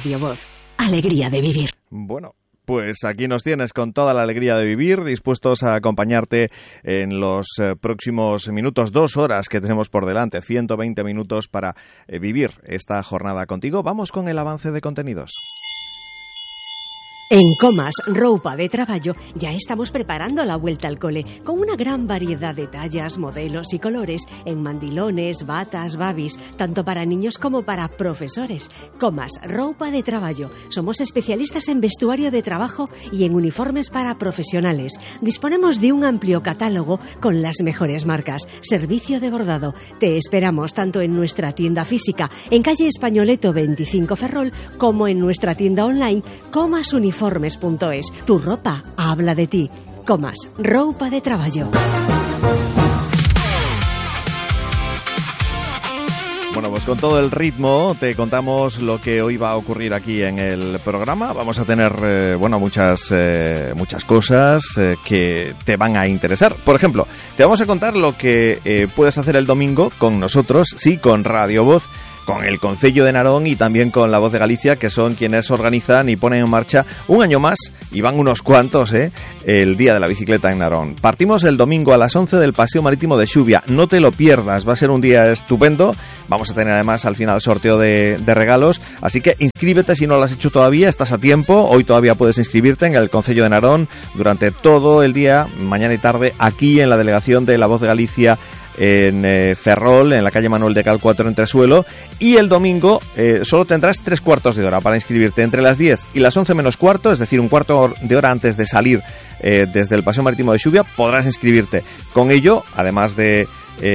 Radio Voz. Alegría de vivir. Bueno, pues aquí nos tienes con toda la alegría de vivir, dispuestos a acompañarte en los próximos minutos, 2 horas que tenemos por delante, 120 minutos para vivir esta jornada contigo. Vamos con el avance de contenidos. En Comas Roupa de Traballo ya estamos preparando la vuelta al cole con una gran variedad de tallas, modelos y colores en mandilones, batas, babis, tanto para niños como para profesores. Comas Roupa de Traballo. Somos especialistas en vestuario de trabajo y en uniformes para profesionales. Disponemos de un amplio catálogo con las mejores marcas. Servicio de bordado. Te esperamos tanto en nuestra tienda física en calle Españoleto 25 Ferrol como en nuestra tienda online comasuniformes.es. Tu ropa habla de ti. Comas Roupa de Traballo. Bueno, pues con todo el ritmo te contamos lo que hoy va a ocurrir aquí en el programa. Vamos a tener, muchas cosas que te van a interesar. Por ejemplo, te vamos a contar lo que puedes hacer el domingo con nosotros, sí, con Radio Voz, con el Concello de Narón y también con La Voz de Galicia, que son quienes organizan y ponen en marcha un año más, y van unos cuantos, el Día de la Bicicleta en Narón. Partimos el domingo a las 11 del Paseo Marítimo de Xuvia. No te lo pierdas, va a ser un día estupendo. Vamos a tener además al final sorteo de regalos, así que inscríbete si no lo has hecho todavía, estás a tiempo. Hoy todavía puedes inscribirte en el Concello de Narón durante todo el día, mañana y tarde, aquí en la delegación de La Voz de Galicia en Ferrol, en la calle Manuel de Cal 4 en Tresuelo, y el domingo solo tendrás 3/4 de hora para inscribirte. Entre las 10 y las 11 menos cuarto, es decir, un cuarto de hora antes de salir desde el Paseo Marítimo de Xuvia, podrás inscribirte. Con ello, además de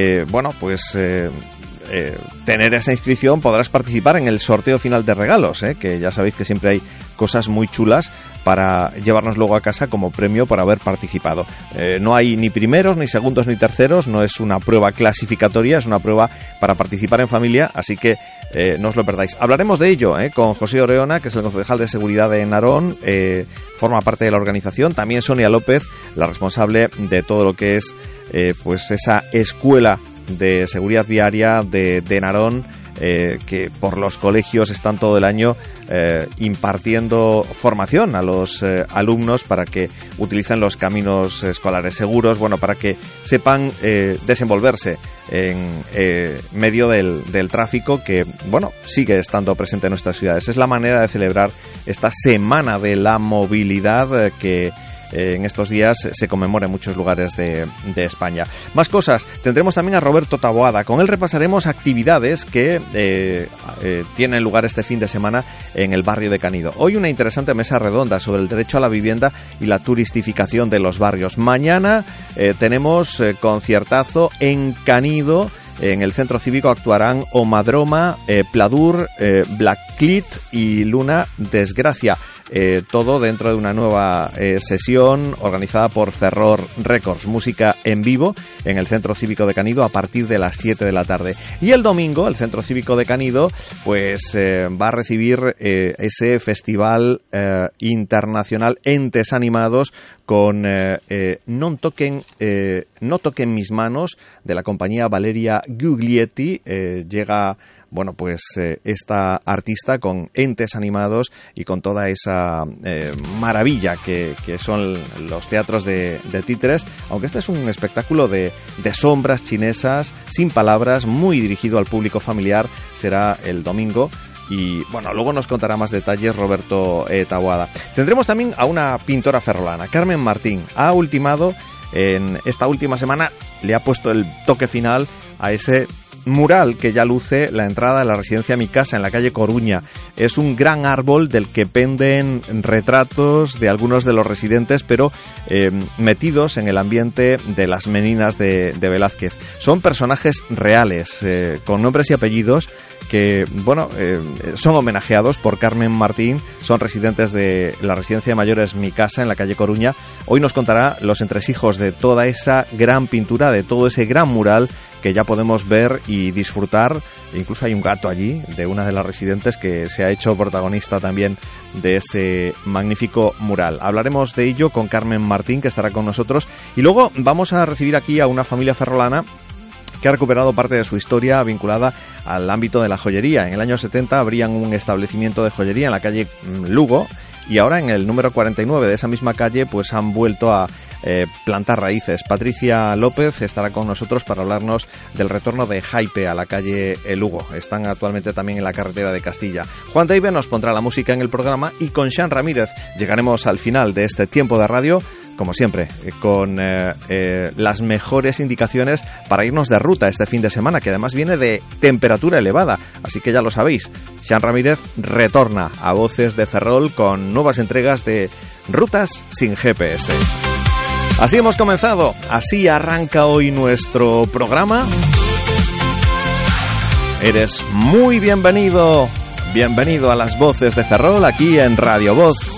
tener esa inscripción, podrás participar en el sorteo final de regalos, que ya sabéis que siempre hay cosas muy chulas para llevarnos luego a casa como premio por haber participado. No hay ni primeros, ni segundos, ni terceros, no es una prueba clasificatoria, es una prueba para participar en familia, así que no os lo perdáis. Hablaremos de ello con José Oreona, que es el concejal de seguridad de Narón, forma parte de la organización, también Sonia López, la responsable de todo lo que es esa escuela de seguridad viaria de Narón, que por los colegios están todo el año impartiendo formación a los alumnos para que utilicen los caminos escolares seguros, para que sepan desenvolverse en medio del tráfico que, sigue estando presente en nuestras ciudades. Es la manera de celebrar esta Semana de la Movilidad que en estos días se conmemora en muchos lugares de España. Más cosas, tendremos también a Roberto Taboada. Con él repasaremos actividades que tienen lugar este fin de semana en el barrio de Canido. Hoy una interesante mesa redonda sobre el derecho a la vivienda y la turistificación de los barrios. Mañana tenemos conciertazo en Canido. En el centro cívico actuarán Omadroma, Pladur, Blackclit y Luna Desgracia. Todo dentro de una nueva sesión organizada por Ferror Records, música en vivo en el Centro Cívico de Canido a partir de las 7 de la tarde. Y el domingo el Centro Cívico de Canido va a recibir ese festival internacional Entes Animados con No toquen mis manos, de la compañía Valeria Guglietti. Llega esta artista con Entes Animados y con toda esa maravilla que son los teatros de títeres, aunque este es un espectáculo de sombras chinesas, sin palabras, muy dirigido al público familiar. Será el domingo. Y luego nos contará más detalles Roberto Taboada. Tendremos también a una pintora ferrolana, Carmen Martín. Ha ultimado en esta última semana, le ha puesto el toque final a ese mural que ya luce la entrada de la residencia Mi Casa en la calle Coruña. Es un gran árbol del que penden retratos de algunos de los residentes, pero metidos en el ambiente de las meninas de Velázquez. Son personajes reales, con nombres y apellidos que, son homenajeados por Carmen Martín. Son residentes de la residencia de mayores Mi Casa en la calle Coruña. Hoy nos contará los entresijos de toda esa gran pintura, de todo ese gran mural que ya podemos ver y disfrutar. Incluso hay un gato allí de una de las residentes que se ha hecho protagonista también de ese magnífico mural. Hablaremos de ello con Carmen Martín, que estará con nosotros, y luego vamos a recibir aquí a una familia ferrolana que ha recuperado parte de su historia vinculada al ámbito de la joyería. En el año 70 abrían un establecimiento de joyería en la calle Lugo, y ahora en el número 49 de esa misma calle pues han vuelto a plantar raíces. Patricia López estará con nosotros para hablarnos del retorno de Jaipe a la calle Lugo. Están actualmente también en la carretera de Castilla. Juan Teibe nos pondrá la música en el programa y con Xan Ramírez llegaremos al final de este tiempo de radio, como siempre, con las mejores indicaciones para irnos de ruta este fin de semana, que además viene de temperatura elevada. Así que ya lo sabéis, Xan Ramírez retorna a Voces de Ferrol con nuevas entregas de Rutas sin GPS. Así hemos comenzado, así arranca hoy nuestro programa. Eres muy bienvenido a las Voces de Ferrol aquí en Radio Voz.